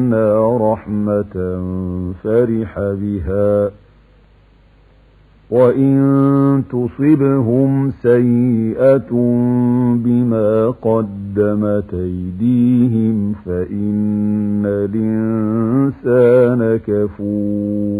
رحمة فرح بها، وإن تصبهم سيئة بما قدمت أيديهم فإن الإنسان كفور.